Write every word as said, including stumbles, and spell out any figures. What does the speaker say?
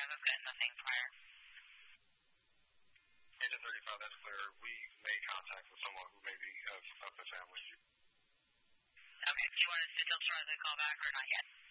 thirty-five, I've got nothing prior. Agent thirty-five, that's clear. We made contact with someone who may be of, of the family. Okay, do you want us to still try the call back or not yet?